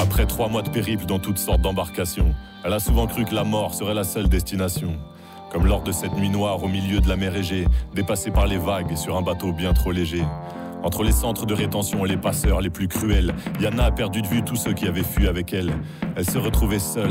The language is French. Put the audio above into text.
Après 3 mois de périple dans toutes sortes d'embarcations, elle a souvent cru que la mort serait la seule destination. Comme lors de cette nuit noire au milieu de la mer Égée, dépassée par les vagues sur un bateau bien trop léger. Entre les centres de rétention et les passeurs les plus cruels, Yana a perdu de vue tous ceux qui avaient fui avec elle. Elle se retrouvait seule